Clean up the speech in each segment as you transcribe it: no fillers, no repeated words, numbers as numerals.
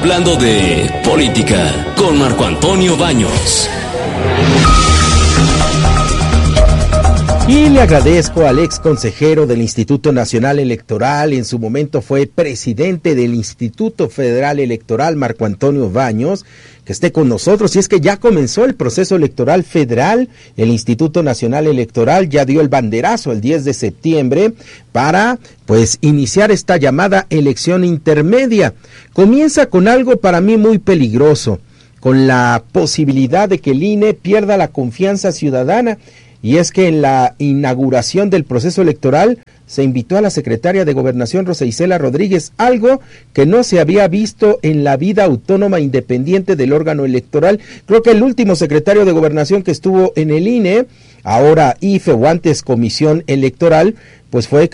hablando de política con Marco Antonio Baños. Y le agradezco al ex consejero del Instituto Nacional Electoral, en su momento fue presidente del Instituto Federal Electoral, Marco Antonio Baños, que esté con nosotros. Y es que ya comenzó el proceso electoral federal, el Instituto Nacional Electoral ya dio el banderazo el 10 de septiembre para iniciar esta llamada elección intermedia. Comienza con algo para mí muy peligroso, con la posibilidad de que el INE pierda la confianza ciudadana. Y es que en la inauguración del proceso electoral se invitó a la secretaria de Gobernación, Rosa Isela Rodríguez, algo que no se había visto en la vida autónoma independiente del órgano electoral. Creo que el último secretario de Gobernación que estuvo en el INE, ahora IFE o antes Comisión Electoral, fue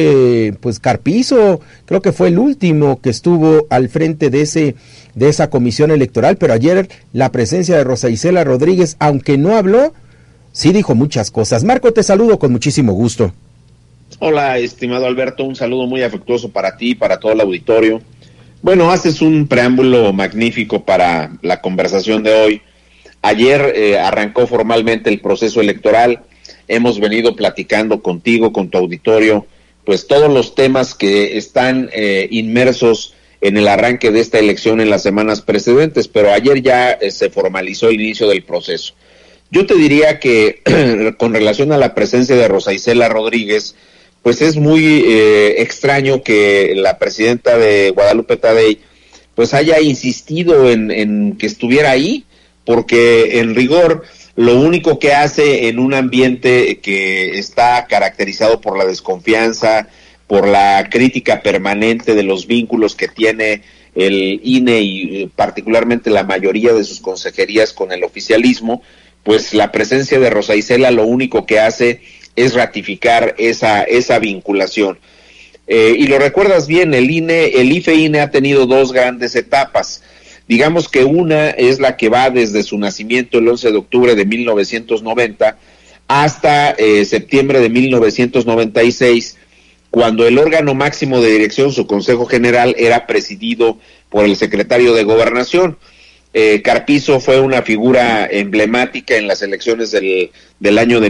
Carpizo, creo que fue el último que estuvo al frente de esa comisión electoral, pero ayer la presencia de Rosa Isela Rodríguez, aunque no habló, sí dijo muchas cosas. Marco, te saludo con muchísimo gusto. Hola, estimado Alberto, un saludo muy afectuoso para ti, para todo el auditorio. Bueno, haces un preámbulo magnífico para la conversación de hoy. Ayer arrancó formalmente el proceso electoral. Hemos venido platicando contigo, con tu auditorio, todos los temas que están inmersos en el arranque de esta elección en las semanas precedentes, pero ayer ya se formalizó el inicio del proceso. Yo te diría que con relación a la presencia de Rosa Isela Rodríguez, es muy extraño que la presidenta de Guadalupe Tadei haya insistido en que estuviera ahí, porque en rigor lo único que hace en un ambiente que está caracterizado por la desconfianza, por la crítica permanente de los vínculos que tiene el INE y particularmente la mayoría de sus consejerías con el oficialismo, la presencia de Rosa Isela lo único que hace es ratificar esa vinculación. Y lo recuerdas bien, el IFE-INE ha tenido dos grandes etapas. Digamos que una es la que va desde su nacimiento el 11 de octubre de 1990 hasta septiembre de 1996, cuando el órgano máximo de dirección, su Consejo General, era presidido por el secretario de Gobernación. Carpizo fue una figura emblemática en las elecciones del año de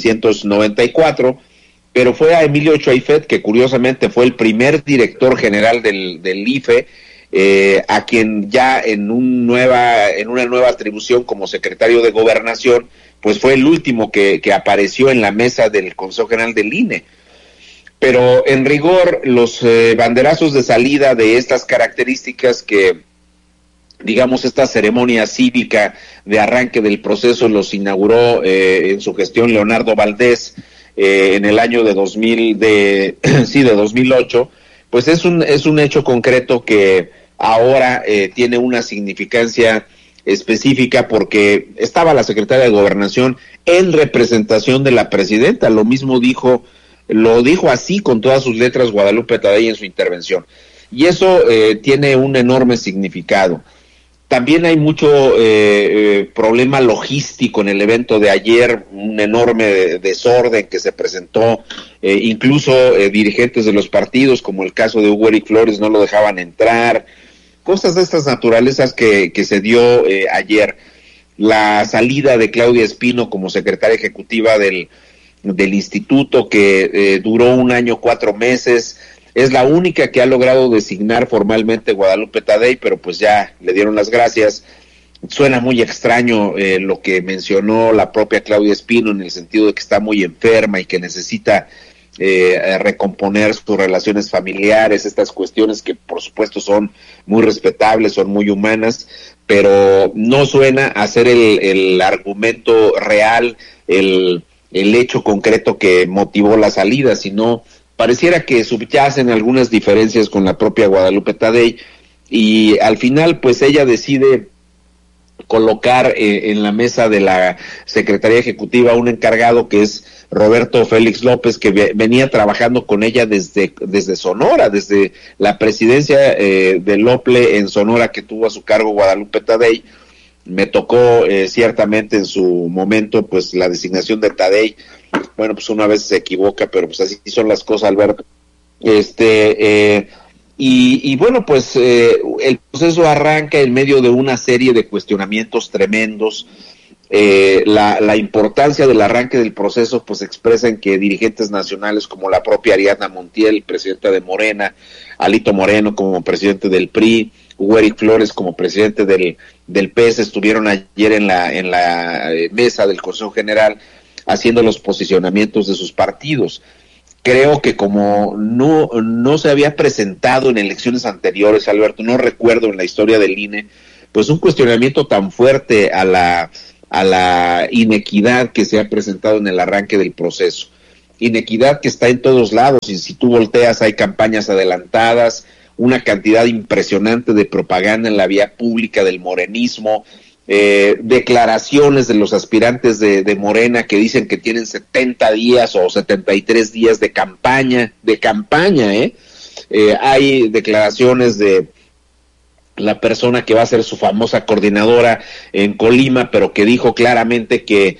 1994, pero fue a Emilio Choaifet, que curiosamente fue el primer director general del IFE, a quien ya en una nueva atribución como secretario de Gobernación, fue el último que apareció en la mesa del Consejo General del INE. Pero en rigor, los banderazos de salida de estas características esta ceremonia cívica de arranque del proceso los inauguró en su gestión Leonardo Valdés en el año de 2008, es un hecho concreto que ahora tiene una significancia específica porque estaba la secretaria de Gobernación en representación de la presidenta. Lo dijo así con todas sus letras Guadalupe Tadei en su intervención, y eso tiene un enorme significado. También hay mucho problema logístico en el evento de ayer, un enorme desorden que se presentó, incluso dirigentes de los partidos, como el caso de Hugo Eric Flores, no lo dejaban entrar, cosas de estas naturalezas que se dio ayer. La salida de Claudia Espino como secretaria ejecutiva del instituto, que duró 1 año 4 meses, es la única que ha logrado designar formalmente Guadalupe Tadei, pero ya le dieron las gracias. Suena muy extraño lo que mencionó la propia Claudia Espino, en el sentido de que está muy enferma y que necesita recomponer sus relaciones familiares, estas cuestiones que por supuesto son muy respetables, son muy humanas, pero no suena a ser el argumento real, el hecho concreto que motivó la salida, sino pareciera que subyacen algunas diferencias con la propia Guadalupe Tadei, y al final ella decide colocar en la mesa de la Secretaría Ejecutiva un encargado que es Roberto Félix López, que venía trabajando con ella desde Sonora, desde la presidencia del OPLE en Sonora que tuvo a su cargo Guadalupe Tadei. Me tocó ciertamente en su momento la designación de Tadei. Bueno, una vez se equivoca, pero así son las cosas, Alberto. Y bueno, pues el proceso arranca en medio de una serie de cuestionamientos tremendos. La importancia del arranque del proceso pues expresa en que dirigentes nacionales como la propia Ariadna Montiel, presidenta de Morena, Alito Moreno como presidente del PRI, Hugo Eric Flores como presidente del PS, estuvieron ayer en la mesa del Consejo General haciendo los posicionamientos de sus partidos. Creo que como no se había presentado en elecciones anteriores, Alberto, no recuerdo en la historia del INE, pues un cuestionamiento tan fuerte a la inequidad que se ha presentado en el arranque del proceso. Inequidad que está en todos lados, y si tú volteas hay campañas adelantadas, una cantidad impresionante de propaganda en la vía pública del morenismo, declaraciones de los aspirantes de Morena que dicen que tienen 70 días o 73 días de campaña, hay declaraciones de la persona que va a ser su famosa coordinadora en Colima, pero que dijo claramente que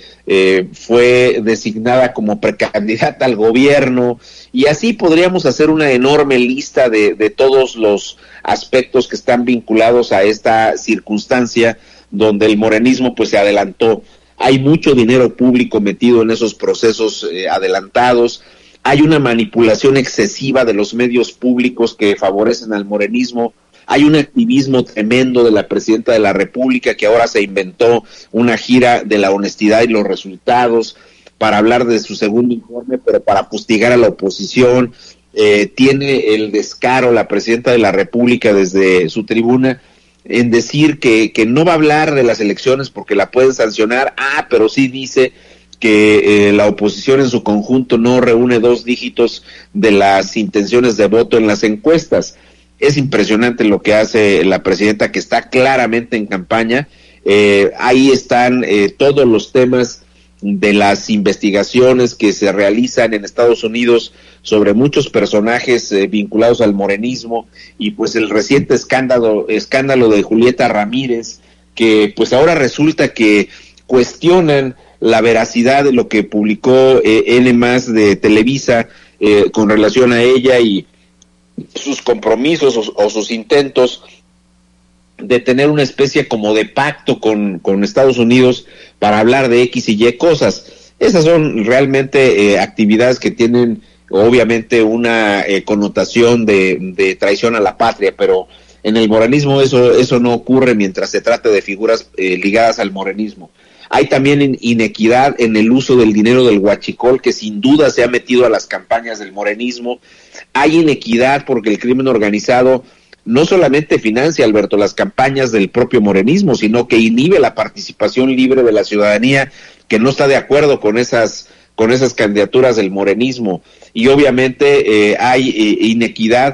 fue designada como precandidata al gobierno, y así podríamos hacer una enorme lista de todos los aspectos que están vinculados a esta circunstancia donde el morenismo pues se adelantó. Hay mucho dinero público metido en esos procesos adelantados, hay una manipulación excesiva de los medios públicos que favorecen al morenismo, hay un activismo tremendo de la presidenta de la República que ahora se inventó una gira de la honestidad y los resultados para hablar de su segundo informe, pero para fustigar a la oposición. Tiene el descaro la presidenta de la República desde su tribuna en decir que no va a hablar de las elecciones porque la pueden sancionar, pero sí dice que la oposición en su conjunto no reúne 2 dígitos de las intenciones de voto en las encuestas. Es impresionante lo que hace la presidenta, que está claramente en campaña. Ahí están todos los temas de las investigaciones que se realizan en Estados Unidos sobre muchos personajes vinculados al morenismo, y pues el reciente escándalo de Julieta Ramírez, que pues ahora resulta que cuestionan la veracidad de lo que publicó N+ de Televisa con relación a ella y sus compromisos o sus intentos de tener una especie como de pacto con Estados Unidos para hablar de X y Y cosas. Esas son realmente actividades que tienen obviamente una connotación de traición a la patria, pero en el morenismo eso no ocurre mientras se trate de figuras ligadas al morenismo. Hay también inequidad en el uso del dinero del huachicol, que sin duda se ha metido a las campañas del morenismo. Hay inequidad porque el crimen organizado no solamente financia, Alberto, las campañas del propio morenismo, sino que inhibe la participación libre de la ciudadanía que no está de acuerdo con esas candidaturas del morenismo. Y obviamente hay inequidad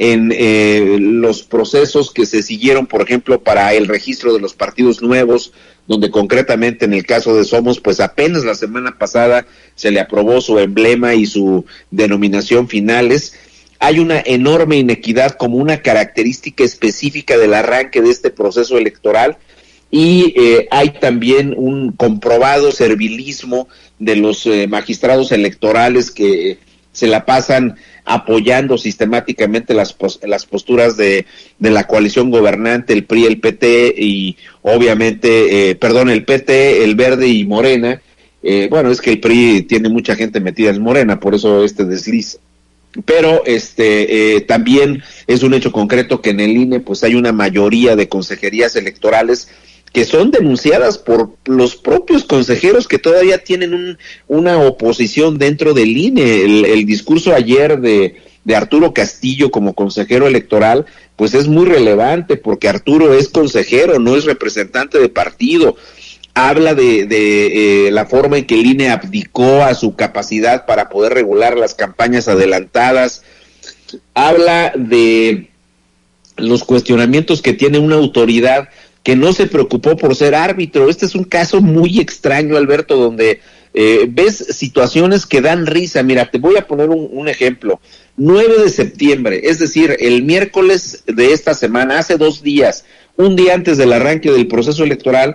en los procesos que se siguieron, por ejemplo, para el registro de los partidos nuevos, donde concretamente en el caso de Somos, pues apenas la semana pasada se le aprobó su emblema y su denominación finales. Hay una enorme inequidad como una característica específica del arranque de este proceso electoral, y hay también un comprobado servilismo de los magistrados electorales que se la pasan apoyando sistemáticamente las posturas de la coalición gobernante, el PRI, el PT y obviamente, el PT, el Verde y Morena. Bueno, es que el PRI tiene mucha gente metida en Morena, por eso este desliz. Pero también es un hecho concreto que en el INE pues hay una mayoría de consejerías electorales que son denunciadas por los propios consejeros que todavía tienen una oposición dentro del INE. El discurso ayer de Arturo Castillo como consejero electoral pues es muy relevante, porque Arturo es consejero, no es representante de partido. Habla de la forma en que el INE abdicó a su capacidad para poder regular las campañas adelantadas. Habla de los cuestionamientos que tiene una autoridad que no se preocupó por ser árbitro. Este es un caso muy extraño, Alberto, donde ves situaciones que dan risa. Mira, te voy a poner un ejemplo. 9 de septiembre, es decir, el miércoles de esta semana, hace 2 días, un día antes del arranque del proceso electoral,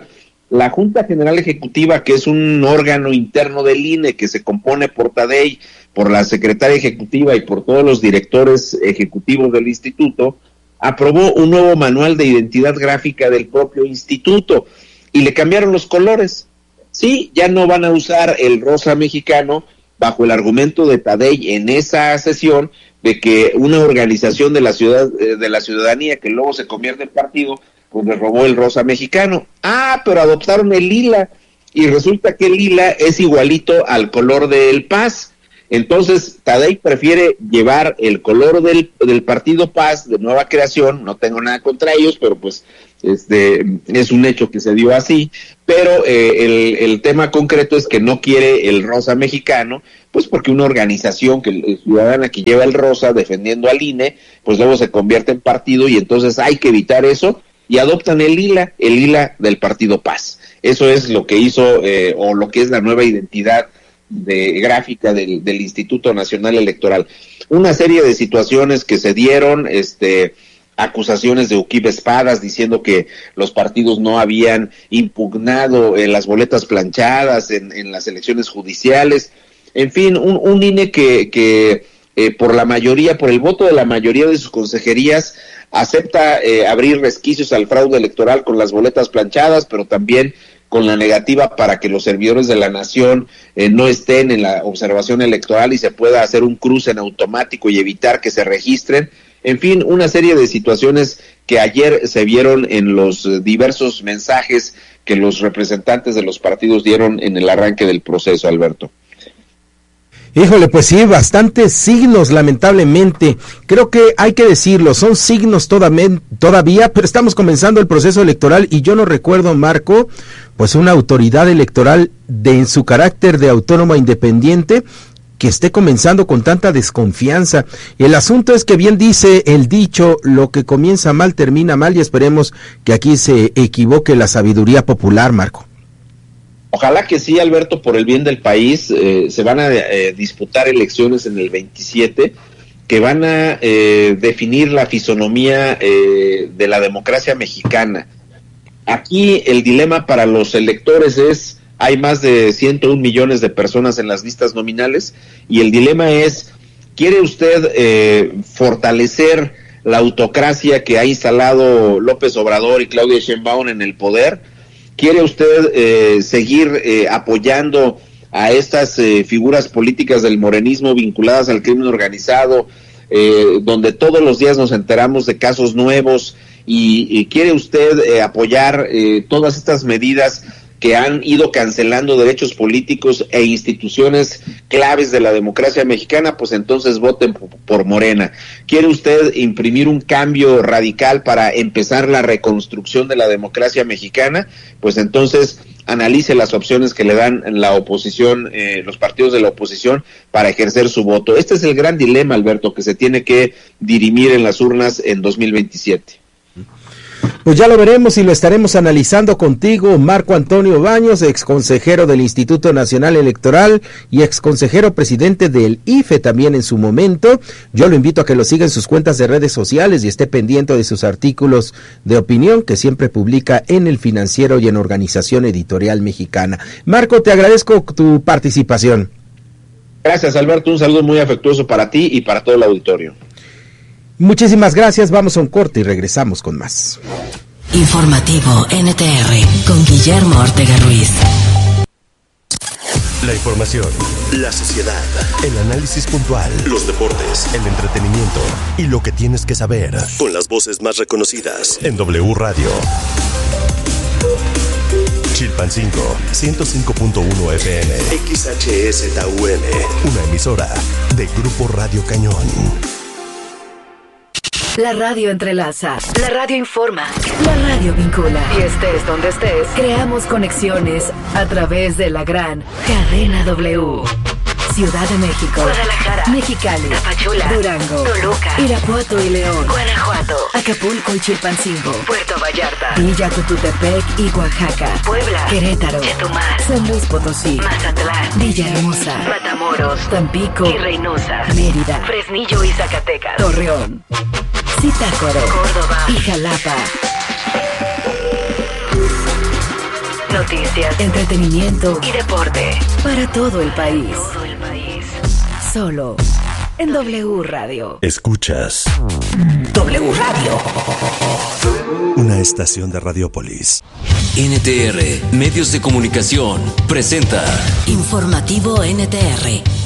la Junta General Ejecutiva, que es un órgano interno del INE que se compone por Tadei, por la secretaria ejecutiva y por todos los directores ejecutivos del instituto, aprobó un nuevo manual de identidad gráfica del propio instituto y le cambiaron los colores. Sí, ya no van a usar el rosa mexicano bajo el argumento de Tadei en esa sesión de que una organización de la ciudadanía que luego se convierte en partido, pues le robó el rosa mexicano. Pero adoptaron el lila y resulta que el lila es igualito al color del PAS. Entonces Tadei prefiere llevar el color del partido PAS de Nueva Creación. No tengo nada contra ellos, pero pues es un hecho que se dio así, pero el tema concreto es que no quiere el rosa mexicano, pues porque una organización ciudadana que lleva el rosa defendiendo al INE, pues luego se convierte en partido y entonces hay que evitar eso y adoptan el lila del partido PAS. Eso es lo que hizo o lo que es la nueva identidad gráfica del Instituto Nacional Electoral. Una serie de situaciones que se dieron, acusaciones de Uquib Espadas diciendo que los partidos no habían impugnado las boletas planchadas en las elecciones judiciales, en fin, un INE que por el voto de la mayoría de sus consejerías acepta abrir resquicios al fraude electoral con las boletas planchadas, pero también con la negativa para que los servidores de la nación no estén en la observación electoral y se pueda hacer un cruce en automático y evitar que se registren. En fin, una serie de situaciones que ayer se vieron en los diversos mensajes que los representantes de los partidos dieron en el arranque del proceso, Alberto. Híjole, pues sí, bastantes signos, lamentablemente. Creo que hay que decirlo, son signos todavía, pero estamos comenzando el proceso electoral y yo no recuerdo, Marco, pues una autoridad electoral en su carácter de autónoma independiente que esté comenzando con tanta desconfianza. El asunto es que bien dice el dicho, lo que comienza mal termina mal, y esperemos que aquí se equivoque la sabiduría popular, Marco. Ojalá que sí, Alberto, por el bien del país. Se van a disputar elecciones en el 27 que van a definir la fisonomía de la democracia mexicana. Aquí el dilema para los electores es, hay más de 101 millones de personas en las listas nominales, y el dilema es, ¿quiere usted fortalecer la autocracia que ha instalado López Obrador y Claudia Sheinbaum en el poder? ¿Quiere usted seguir apoyando a estas figuras políticas del morenismo vinculadas al crimen organizado, donde todos los días nos enteramos de casos nuevos? ¿Y quiere usted apoyar todas estas medidas que han ido cancelando derechos políticos e instituciones claves de la democracia mexicana? Pues entonces voten por Morena. ¿Quiere usted imprimir un cambio radical para empezar la reconstrucción de la democracia mexicana? Pues entonces analice las opciones que le dan la oposición, los partidos de la oposición, para ejercer su voto. Este es el gran dilema, Alberto, que se tiene que dirimir en las urnas en 2027. Pues ya lo veremos y lo estaremos analizando contigo, Marco Antonio Baños, exconsejero del Instituto Nacional Electoral y exconsejero presidente del IFE también en su momento. Yo lo invito a que lo siga en sus cuentas de redes sociales y esté pendiente de sus artículos de opinión que siempre publica en El Financiero y en Organización Editorial Mexicana. Marco, te agradezco tu participación. Gracias, Alberto, un saludo muy afectuoso para ti y para todo el auditorio. Muchísimas gracias, vamos a un corte y regresamos con más. Informativo NTR con Guillermo Ortega Ruiz. La información, la sociedad, el análisis puntual, los deportes, el entretenimiento y lo que tienes que saber con las voces más reconocidas en W Radio. Chilpancingo, 105.1 FM, XHSTUN, una emisora de Grupo Radio Cañón. La radio entrelaza, la radio informa, la radio vincula. Y estés donde estés, creamos conexiones a través de la gran cadena W. Ciudad de México, Guadalajara, Mexicali, Tapachula, Durango, Toluca, Irapuato y León, Guanajuato, Acapulco y Chilpancingo, Puerto Vallarta, Villa Cotutepec y Oaxaca, Puebla, Querétaro, Chetumal, San Luis Potosí, Mazatlán, Villahermosa, Matamoros, Tampico y Reynosa, Mérida, Fresnillo y Zacatecas, Torreón, Zitácuaro, Córdoba y Jalapa. Noticias, entretenimiento y deporte. Para todo el país. Solo en W Radio. Escuchas W Radio. una estación de Radiopolis. NTR, Medios de Comunicación, presenta Informativo NTR.